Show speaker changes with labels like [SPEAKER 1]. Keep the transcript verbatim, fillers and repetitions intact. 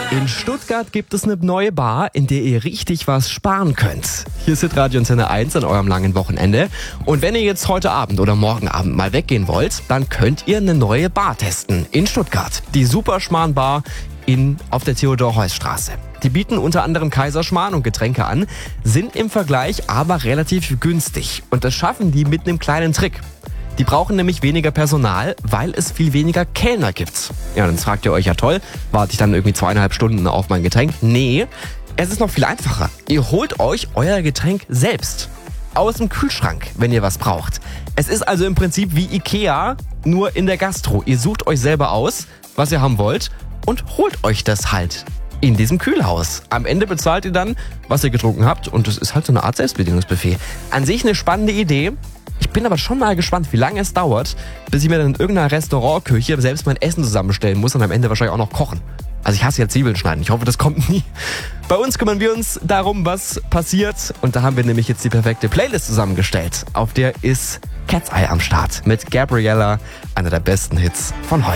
[SPEAKER 1] In Stuttgart gibt es eine neue Bar, in der ihr richtig was sparen könnt. Hier ist Radio Antenne eins an eurem langen Wochenende. Und wenn ihr jetzt heute Abend oder morgen Abend mal weggehen wollt, dann könnt ihr eine neue Bar testen in Stuttgart. Die Superschmarrn Bar in, auf der Theodor-Heuss-Straße. Die bieten unter anderem Kaiserschmarrn und Getränke an, sind im Vergleich aber relativ günstig. Und das schaffen die mit einem kleinen Trick. Die brauchen nämlich weniger Personal, weil es viel weniger Kellner gibt. Ja, dann fragt ihr euch, ja toll, warte ich dann irgendwie zweieinhalb Stunden auf mein Getränk? Nee, es ist noch viel einfacher. Ihr holt euch euer Getränk selbst. Aus dem Kühlschrank, wenn ihr was braucht. Es ist also im Prinzip wie Ikea, nur in der Gastro. Ihr sucht euch selber aus, was ihr haben wollt und holt euch das halt in diesem Kühlhaus. Am Ende bezahlt ihr dann, was ihr getrunken habt und das ist halt so eine Art Selbstbedienungsbuffet. An sich eine spannende Idee. Ich bin aber schon mal gespannt, wie lange es dauert, bis ich mir dann in irgendeiner Restaurantküche selbst mein Essen zusammenstellen muss und am Ende wahrscheinlich auch noch kochen. Also ich hasse ja Zwiebeln schneiden. Ich hoffe, das kommt nie. Bei uns kümmern wir uns darum, was passiert. Und da haben wir nämlich jetzt die perfekte Playlist zusammengestellt. Auf der ist Cat's Eye am Start mit Gabriella, einer der besten Hits von heute.